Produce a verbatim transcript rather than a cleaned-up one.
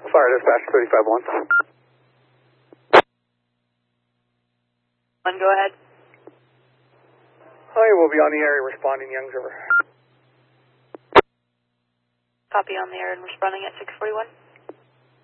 Fire dispatch thirty-five one. One, go ahead. Hi, we'll be on the area responding Youngs River. Copy on the air and responding at six forty-one.